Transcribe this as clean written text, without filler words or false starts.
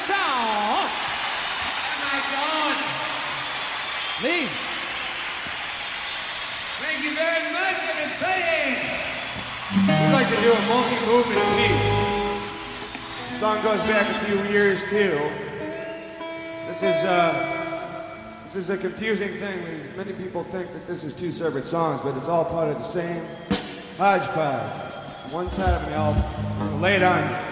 song. Oh my God. Lee. Thank you very much, everybody. We'd like to do a multi-movement piece. The song goes back a few years too. This is a confusing thing because many people think that this is two separate songs, but it's all part of the same hodgepodge. It's one side of an album. I'm gonna lay it on you.